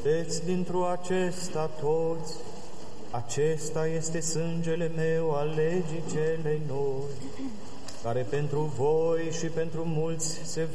Beți dintr-o acesta toți, acesta este sângele meu al legii celei noi, care pentru voi și pentru mulți se